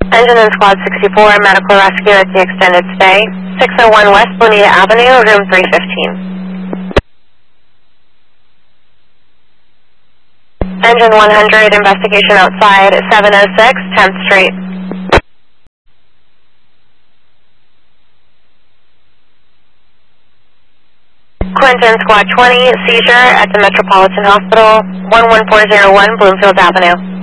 Engine in Squad 64, medical rescue at the extended stay. 601 West Bonita Avenue, room 315. Engine 100, investigation outside 706 10th Street. Clinton Squad 20, seizure at the Metropolitan Hospital, 11401 Bloomfield Avenue.